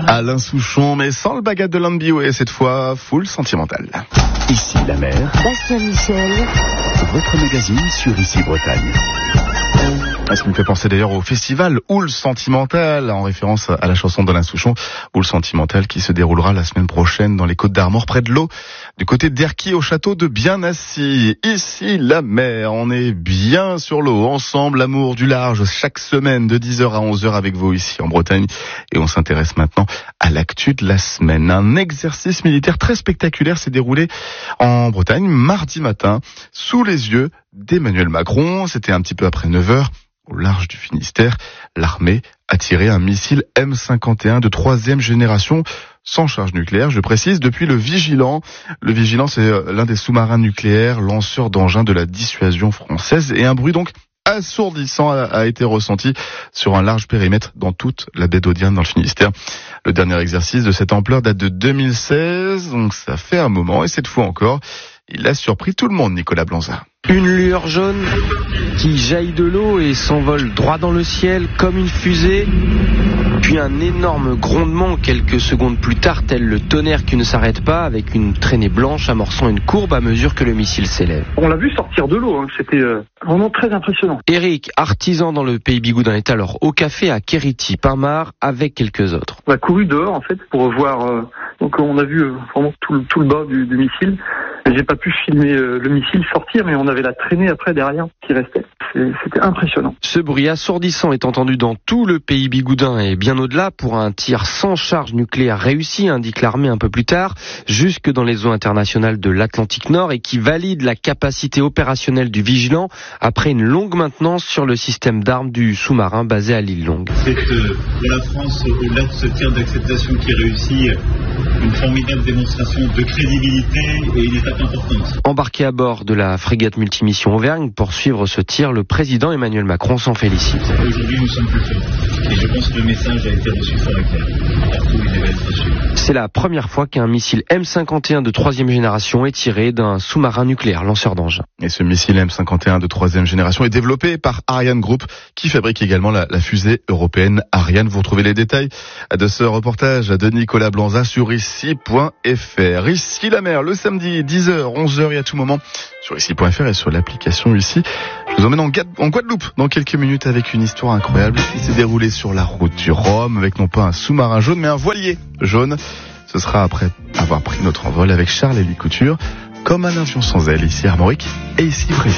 Alain Souchon, mais sans le bagage de l'Ambio et cette fois full sentimental. Ici la mer. Bastien Michel. Votre magazine sur Ici Bretagne. Ce qui me fait penser d'ailleurs au festival Houle Sentimental, en référence à la chanson d'Alain Souchon, Houle Sentimental, qui se déroulera la semaine prochaine dans les Côtes d'Armor, près de l'eau, du côté d'Erquy, au château de Bien-Assis. Ici la mer, on est bien sur l'eau, ensemble, l'amour du large, chaque semaine de 10h à 11h avec vous ici en Bretagne. Et on s'intéresse maintenant à l'actu de la semaine. Un exercice militaire très spectaculaire s'est déroulé en Bretagne mardi matin, sous les yeux d'Emmanuel Macron. C'était un petit peu après 9h. Au large du Finistère, l'armée a tiré un missile M51 de 3e génération sans charge nucléaire, je précise, depuis le Vigilant. Le Vigilant, c'est l'un des sous-marins nucléaires, lanceurs d'engins de la dissuasion française, et un bruit donc assourdissant a été ressenti sur un large périmètre dans toute la baie d'Audierne dans le Finistère. Le dernier exercice de cette ampleur date de 2016, donc ça fait un moment, et cette fois encore, il a surpris tout le monde, Nicolas Blanza. Une lueur jaune qui jaillit de l'eau et s'envole droit dans le ciel comme une fusée. Puis un énorme grondement quelques secondes plus tard, tel le tonnerre qui ne s'arrête pas, avec une traînée blanche amorçant une courbe à mesure que le missile s'élève. On l'a vu sortir de l'eau, c'était vraiment très impressionnant. Eric, artisan dans le pays Bigoudin, est alors au café à Kériti, Pinmar, avec quelques autres. On a couru dehors en fait pour voir, donc on a vu vraiment tout le bas du missile. J'ai pas pu filmer le missile sortir, mais on avait la traînée après derrière qui restait. C'était impressionnant. Ce bruit assourdissant est entendu dans tout le pays Bigoudin et bien au-delà pour un tir sans charge nucléaire réussi, indique l'armée un peu plus tard, jusque dans les eaux internationales de l'Atlantique Nord et qui valide la capacité opérationnelle du Vigilant après une longue maintenance sur le système d'armes du sous-marin basé à l'île Longue. C'est pour la France, au-delà de ce tir d'acceptation qui réussit, une formidable démonstration de crédibilité et une étape importante. Embarqué à bord de la frégate multimission Auvergne pour suivre ce tir, le président Emmanuel Macron s'en félicite. Aujourd'hui, nous sommes plus forts. Et je pense que le message a été reçu fort et clair. Partout où il devait être reçu. C'est la première fois qu'un missile M51 de 3e génération est tiré d'un sous-marin nucléaire lanceur d'engins. Et ce missile M51 de 3e génération est développé par Ariane Group, qui fabrique également la fusée européenne Ariane. Vous retrouvez les détails de ce reportage de Nicolas Blanza sur ici.fr. Ici la mer, le samedi, 10h, 11h et à tout moment sur ici.fr et sur l'application ici. Je vous emmène en Guadeloupe dans quelques minutes avec une histoire incroyable qui s'est déroulée sur la route du Rhum avec non pas un sous-marin jaune mais un voilier jaune. Ce sera après avoir pris notre envol avec Charles-Élie Couture comme un avion sans aile ici à Armorique et ici Brésil.